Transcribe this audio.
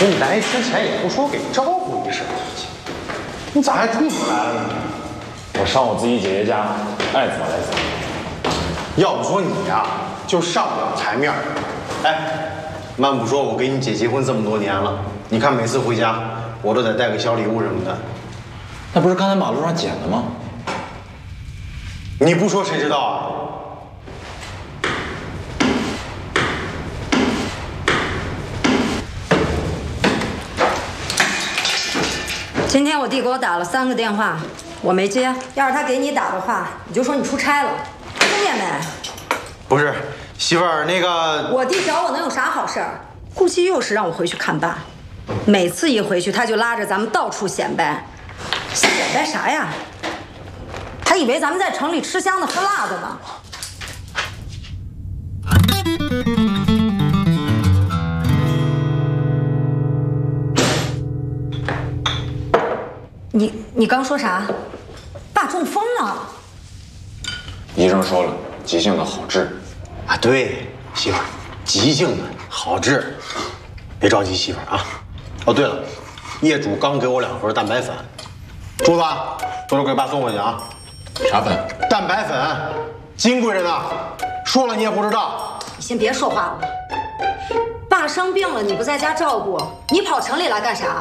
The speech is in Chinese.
你来之前也不说给招呼一声，你咋还退出来了呢？ 我上我自己姐姐家，爱怎么来怎么。 要不说你呀，就上不了台面儿。哎，慢不说，我跟你姐结婚这么多年了，你看每次回家，我都得带个小礼物什么的。 那不是刚才马路上捡的吗？ 你不说谁知道啊？ 今天我弟给我打了3个电话，我没接。要是他给你打的话，你就说你出差了，听见没？ 不是，媳妇儿，那个我弟找我能有啥好事儿？估计又是让我回去看爸。每次一回去，他就拉着咱们到处显摆，显摆啥呀？他以为咱们在城里吃香的喝辣的呢。你刚说啥？爸中风了？ 医生说了，急性的好治。 啊，对，媳妇儿，急性的好治，别着急，媳妇儿啊。哦，对了，业主刚给我2盒蛋白粉，珠子，多多给爸送回去啊。 啥粉？ 蛋白粉，金贵着呢，说了你也不知道。 你先别说话了。爸生病了，你不在家照顾，你跑城里来干啥？